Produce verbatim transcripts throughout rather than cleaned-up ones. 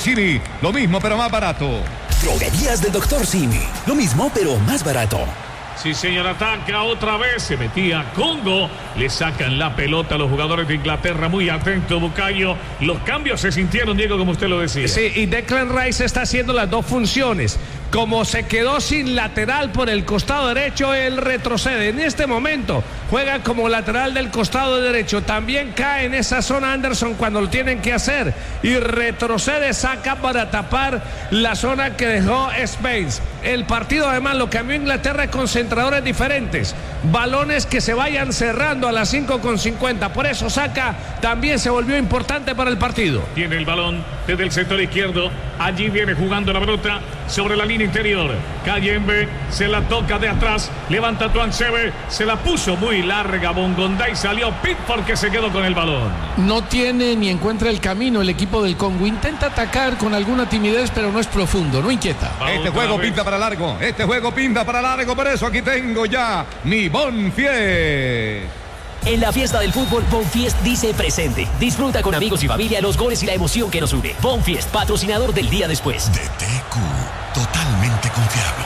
Simi, lo mismo pero más barato. Droguerías del doctor Simi, lo mismo pero más barato. Sí, señor, ataca otra vez, se metía Congo, le sacan la pelota a los jugadores de Inglaterra, muy atento Bucayo, los cambios se sintieron, Diego, como usted lo decía. Sí, y Declan Rice está haciendo las dos funciones. Como se quedó sin lateral por el costado derecho, él retrocede. En este momento juega como lateral del costado derecho. También cae en esa zona Anderson cuando lo tienen que hacer. Y retrocede, saca para tapar la zona que dejó Spence. El partido además lo cambió Inglaterra es concentradores diferentes. Balones que se vayan cerrando a las cinco con cincuenta. Por eso Saka también se volvió importante para el partido. Tiene el balón desde el sector izquierdo. Allí viene jugando la pelota sobre la línea interior. Kayembe se la toca de atrás. Levanta Tuansebe. Se la puso muy larga Bongonda y salió Pickford que se quedó con el balón. No tiene ni encuentra el camino el equipo del Congo. Intenta atacar con alguna timidez, pero no es profundo, no inquieta. Este juego pinta para largo. Este juego pinta para largo. Por eso aquí tengo ya mi Bonfiest. En la fiesta del fútbol, Bonfiest dice presente. Disfruta con amigos y familia los goles y la emoción que nos une. Bonfiest, patrocinador del día después. D T Q, totalmente confiable.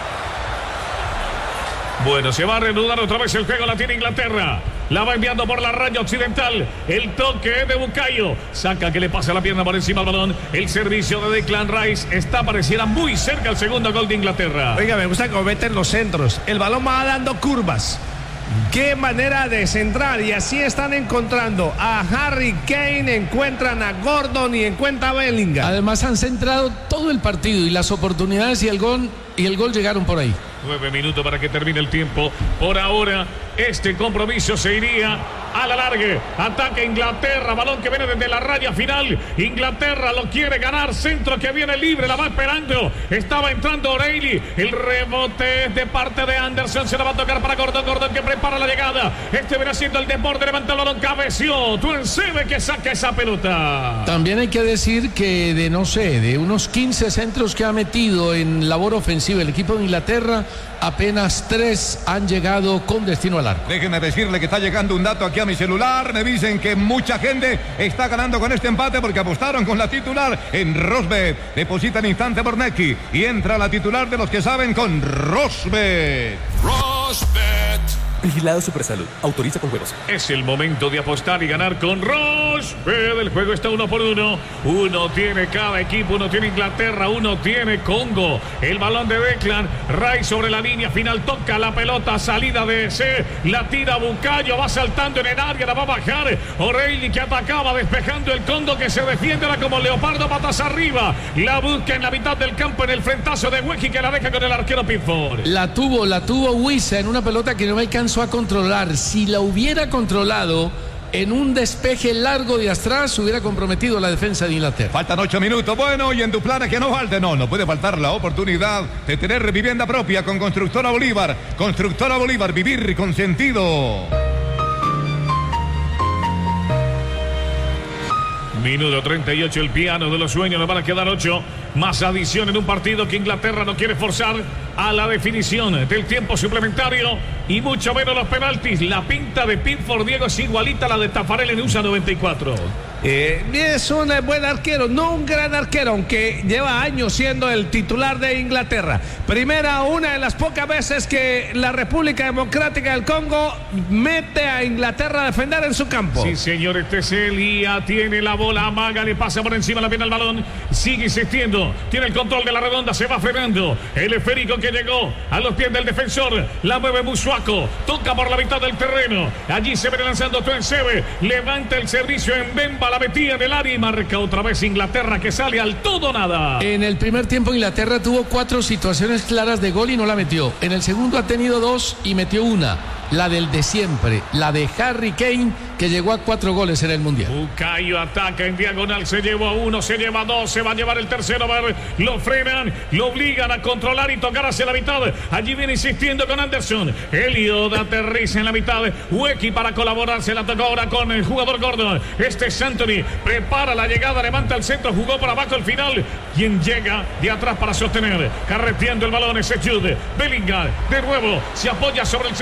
Bueno, se va a reanudar otra vez el juego, la tiene Inglaterra. La va enviando por la raya occidental. El toque de Bucayo. Saca que le pasa la pierna por encima del balón. El servicio de Declan Rice está, pareciera muy cerca el segundo gol de Inglaterra. Oiga, me gusta cómo meten los centros. El balón va dando curvas. Qué manera de centrar, y así están encontrando a Harry Kane, encuentran a Gordon y encuentra a Bellingham. Además han centrado todo el partido y las oportunidades y el gol y el gol llegaron por ahí. Nueve minutos para que termine el tiempo. Por ahora, este compromiso se iría a la larga. Ataca Inglaterra, balón que viene desde la raya final. Inglaterra lo quiere ganar, centro que viene libre, la va esperando. Estaba entrando O'Reilly, el rebote es de parte de Anderson, se la va a tocar para Gordon, Gordon que prepara la llegada. Este viene haciendo el desborde, levanta el balón, cabeció. Tuansebe que saca esa pelota. También hay que decir que de no sé, de unos quince centros que ha metido en labor ofensiva el equipo de Inglaterra, apenas tres han llegado con destino al arco. Déjeme decirle que está llegando un dato aquí a mi celular. Me dicen que mucha gente está ganando con este empate porque apostaron con la titular en Rosbet. Depositan instante por Neki y entra la titular de los que saben con Rosbet. Rosbet. Vigilado Supersalud. Autoriza con juegos. Es el momento de apostar y ganar con Rosbet. El juego está uno por uno. Uno tiene cada equipo. Uno tiene Inglaterra. Uno tiene Congo. El balón de Declan Rice sobre la línea final. Toca la pelota. Salida de C. La tira Bucayo. Va saltando en el área. La va a bajar. O'Reilly que atacaba despejando el Congo que se defiende ahora como leopardo patas arriba. La busca en la mitad del campo en el frentazo de Weji que la deja con el arquero Pickford. La tuvo, la tuvo Wissa en una pelota que no alcanzó a controlar. Si la hubiera controlado en un despeje largo de atrás, hubiera comprometido la defensa de Inglaterra. Faltan ocho minutos. Bueno, y en tu plan que no falte. No, no puede faltar la oportunidad de tener vivienda propia con Constructora Bolívar. Constructora Bolívar, vivir con sentido. Minuto treinta y ocho, el piano de los sueños, nos van a quedar ocho. Más adición en un partido que Inglaterra no quiere forzar a la definición del tiempo suplementario y mucho menos los penaltis. La pinta de Pickford, Diego, es igualita a la de Tafarel en U S A noventa y cuatro. Eh, es un buen arquero, no un gran arquero, aunque lleva años siendo el titular de Inglaterra. Primera, una de las pocas veces que la República Democrática del Congo mete a Inglaterra a defender en su campo. Sí, señor, este es Elia, tiene la bola, amaga, le pasa por encima la pierna al balón, sigue insistiendo, tiene el control de la redonda, se va frenando. El esférico que llegó a los pies del defensor, la mueve Busuaco, toca por la mitad del terreno, allí se viene lanzando Tuansebe, levanta el servicio en Bemba, la metía en el área y marca otra vez Inglaterra que sale al todo nada. En el primer tiempo Inglaterra tuvo cuatro situaciones claras de gol y no la metió. En el segundo ha tenido dos y metió una. La del de siempre, la de Harry Kane, que llegó a cuatro goles en el Mundial. Bucayo ataca en diagonal, se llevó a uno, se lleva a dos, se va a llevar el tercero, a ver, lo frenan, lo obligan a controlar y tocar hacia la mitad. Allí viene insistiendo con Anderson. Elliot aterriza en la mitad. Wecky para colaborar, se la tocó ahora con el jugador Gordon. Este es Anthony, prepara la llegada, levanta el centro, jugó por abajo al final. Quien llega de atrás para sostener, carreteando el balón, ese Jude. Bellingham, de nuevo, se apoya sobre el sector izquierdo.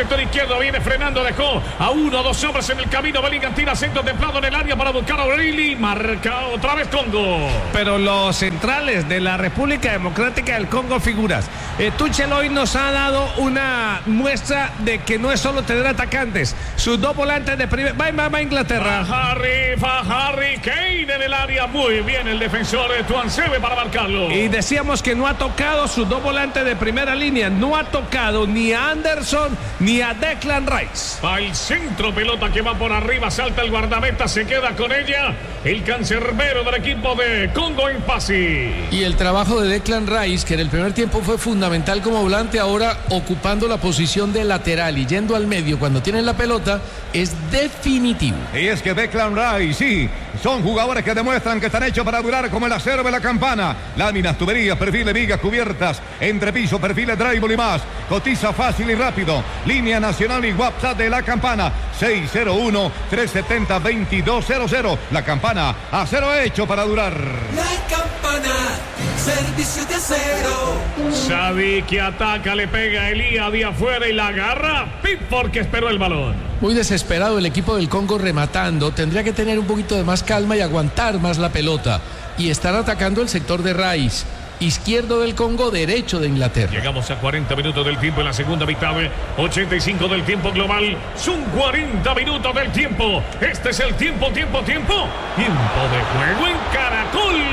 izquierdo, viene frenando, dejó a uno, dos hombres en el camino. Bellingham tira centro templado en el área para buscar a O'Reilly. Marca otra vez Congo. Pero los centrales de la República Democrática del Congo, figuras. Eh, Tuchel hoy nos ha dado una muestra de que no es solo tener atacantes. Sus dos volantes de primer. Va, va, va Inglaterra. Va Harry, va Harry Kane en el área. Muy bien el defensor de Tuansebe para marcarlo. Y decíamos que no ha tocado sus dos volantes de primera línea. No ha tocado ni a Anderson ni a Declan Rice. Va el centro, pelota que va por arriba. Salta el guardameta, se queda con ella. El cancerbero del equipo de Congo en Pasi. Y el trabajo de Declan Rice, que en el primer tiempo fue fundamental como volante, ahora ocupando la posición de lateral y yendo al medio cuando tienen la pelota, es definitivo. Y es que Declan Rice, sí, son jugadores que demuestran que están hechos para durar como el acero de la campana. Láminas, tuberías, perfiles, vigas, cubiertas, entrepiso, perfiles, drywall y más. Cotiza fácil y rápido. Línea nacional y WhatsApp de la campana seis cero uno, tres siete cero, dos dos cero cero. La campana, acero hecho para durar. La campana, servicio de acero. Xavi que ataca, le pega a Elías de afuera y la agarra Pickford, que esperó el balón. Muy desesperado el equipo del Congo rematando. Tendría que tener un poquito de más calma y aguantar más la pelota. Y están atacando el sector de Rice. Izquierdo del Congo, derecho de Inglaterra. Llegamos a cuarenta minutos del tiempo en la segunda mitad. ochenta y cinco del tiempo global. Son cuarenta minutos del tiempo. Este es el tiempo, tiempo, tiempo. Tiempo de juego en Caracol.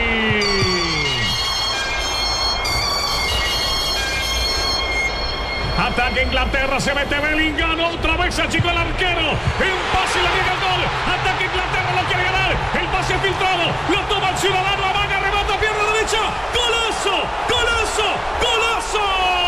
Ataca Inglaterra, se mete Bellingham, otra vez achicó el arquero. En pase le llega el gol. Ataca Inglaterra, lo quiere ganar. El pase filtrado, lo toma el ciudadano, amaga, rebota, pierna derecha. ¡Golazo! ¡Golazo! ¡Golazo!